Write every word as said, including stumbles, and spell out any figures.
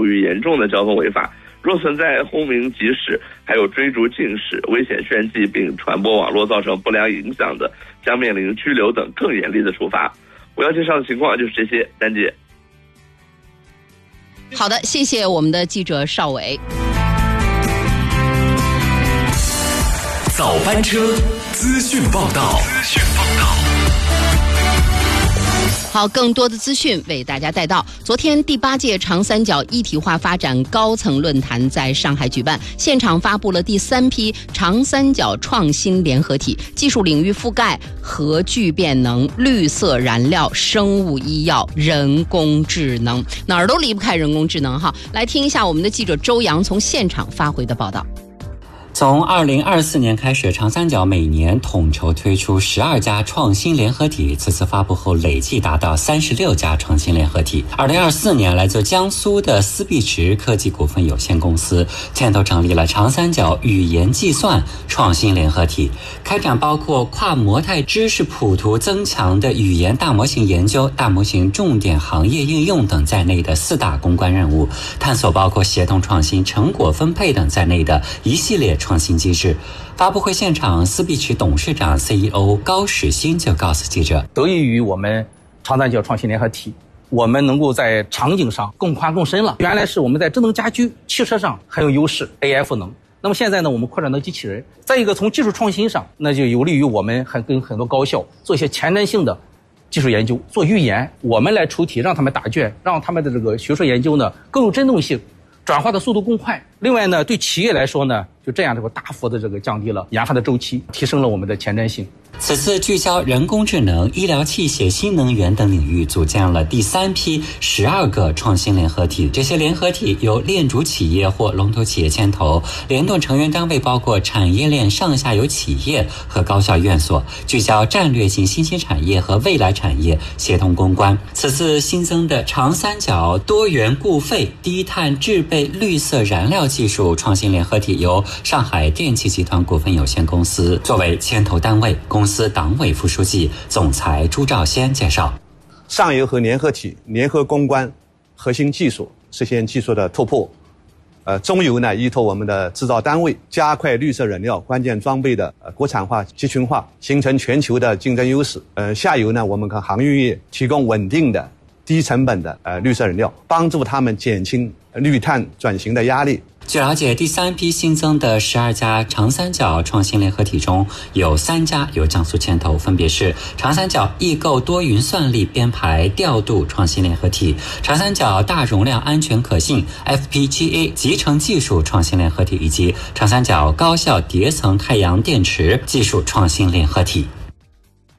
属于严重的交通违法。若存在轰鸣疾驶、还有追逐禁驶、危险炫技并传播网络造成不良影响的，将面临拘留等更严厉的处罚。我要介绍的情况就是这些，丹姐。 好的，谢谢我们的记者邵伟。 早班车资讯报道，资讯报道。 好，更多的资讯为大家带到。昨天，第八届长三角一体化发展高层论坛在上海举办，现场发布了第三批长三角创新联合体，技术领域覆盖核聚变能、绿色燃料、生物医药、人工智能，哪儿都离不开人工智能哈。来听一下我们的记者周洋从现场发回的报道。 从二零二四年开始，长三角每年统筹推出十二家创新联合体，此次发布后累计达到三十六家创新联合体。二零二四年，来自江苏的思必驰科技股份有限公司牵头成立了长三角语言计算创新联合体，开展包括跨模态知识谱图增强的语言大模型研究、大模型重点行业应用等在内的四大攻关任务，探索包括协同创新、成果分配等在内的一系列创新机制。发布会现场，思必驰董事长 C E O 高史鑫就告诉记者， 得益于我们长三角创新联合体，我们能够在场景上更宽更深了。原来是我们在智能家居、汽车上很有优势 A I 赋能，那么现在呢，我们扩展到机器人。再一个，从技术创新上，那就有利于我们很跟很多高校做一些前瞻性的技术研究，做预研，我们来出题，让他们答卷，让他们的这个学术研究呢更有针对性，转化的速度更快。另外呢，对企业来说呢，就这样这个大幅的这个降低了研发的周期，提升了我们的前瞻性。 此次聚焦人工智能、医疗器械、新能源等领域，组建了第三批十二个创新联合体。这些联合体由链主企业或龙头企业牵头，联动成员单位包括产业链上下游企业和高校院所，聚焦战略性新兴产业和未来产业，协同攻关。此次新增的长三角多元固废、低碳制备绿色燃料技术创新联合体，由上海电气集团股份有限公司作为牵头单位。公司党委副书记、总裁朱兆先介绍， 上游和联合体联合攻关核心技术，实现技术的突破。呃，中游呢，依托我们的制造单位，加快绿色燃料关键装备的呃国产化、集群化，形成全球的竞争优势。呃，下游呢，我们跟航运业提供稳定的、低成本的呃绿色燃料，帮助他们减轻绿碳转型的压力。 据了解，第三批新增的十二家长三角创新联合体中，有三家由江苏牵头，分别是长三角易购多云算力编排调度创新联合体、长三角大容量安全可信 F P G A 集成技术创新联合体以及长三角高效叠层太阳电池技术创新联合体。